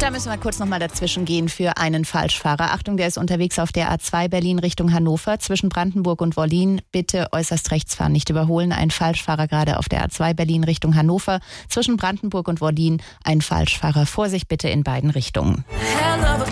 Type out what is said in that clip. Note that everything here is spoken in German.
Da müssen wir kurz nochmal dazwischen gehen für einen Falschfahrer. Achtung, der ist unterwegs auf der A2 Berlin Richtung Hannover zwischen Brandenburg und Wollin. Bitte äußerst rechts fahren, nicht überholen. Ein Falschfahrer gerade auf der A2 Berlin Richtung Hannover zwischen Brandenburg und Wollin. Ein Falschfahrer. Vorsicht bitte in beiden Richtungen.